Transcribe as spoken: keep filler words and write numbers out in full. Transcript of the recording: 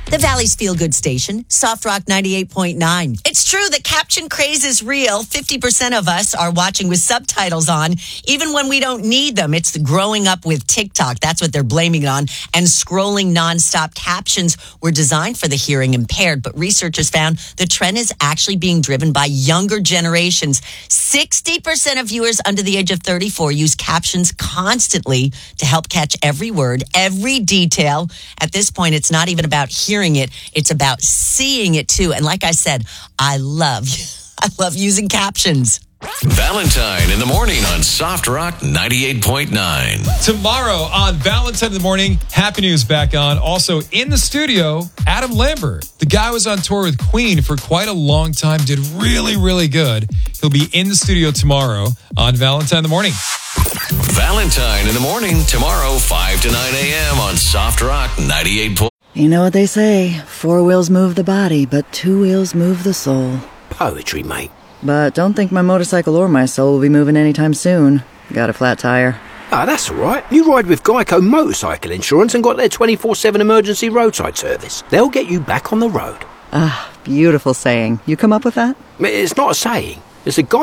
The Valley's feel-good station, Soft Rock ninety-eight point nine. It's true that caption craze is real. fifty percent of us are watching with subtitles on, even when we don't need them. It's the growing up with TikTok. That's what they're blaming it on. And scrolling nonstop. Captions were designed for the hearing impaired, but researchers found the trend is actually being driven by younger generations. sixty percent of viewers under the age of thirty-four use captions constantly to help catch every word, every detail. At this point, it's not even about hearing it. It's about seeing it too. And like I said, I love, I love using captions. Valentine in the morning on Soft Rock ninety-eight point nine. Tomorrow on Valentine in the morning, Happy News back on. Also in the studio, Adam Lambert. The guy was on tour with Queen for quite a long time, did really, really good. He'll be in the studio tomorrow on Valentine in the morning. Valentine in the morning, tomorrow, five to nine a.m. on Soft Rock ninety-eight point nine. You know what they say, four wheels move the body, but two wheels move the soul. Poetry, mate. But don't think my motorcycle or my soul will be moving anytime soon. Got a flat tire. Ah, that's all right. You ride with Geico Motorcycle Insurance and got their twenty-four seven emergency roadside service. They'll get you back on the road. Ah, beautiful saying. You come up with that? It's not a saying. It's a Geico